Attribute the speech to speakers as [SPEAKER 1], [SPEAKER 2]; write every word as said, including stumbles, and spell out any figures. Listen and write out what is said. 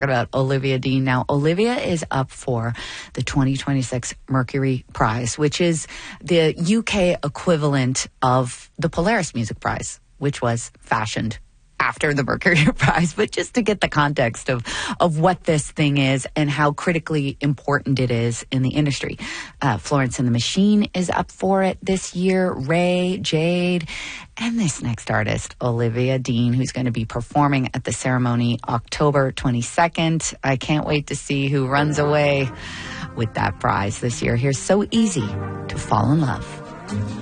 [SPEAKER 1] about Olivia Dean. Now, Olivia is up for the twenty twenty-six Mercury Prize, which is the U K equivalent of the Polaris Music Prize, which was fashioned after the Mercury Prize, but just to get the context of, of what this thing is and how critically important it is in the industry. Uh, Florence and the Machine is up for it this year, Ray, Jade, and this next artist, Olivia Dean, who's going to be performing at the ceremony October twenty-second. I can't wait to see who runs away with that prize this year. Here's So Easy to Fall in Love.